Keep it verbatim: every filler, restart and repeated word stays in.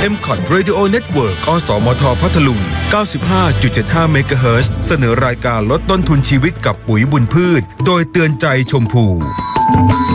เอ็ม คอท Radio Network อสมทพัทลุง เก้าสิบห้าจุดเจ็ดห้า เมกะเฮิรตซ์ เสนอรายการลดต้นทุนชีวิตกับปุ๋ยบุญพืชโดยเตือนใจชมพู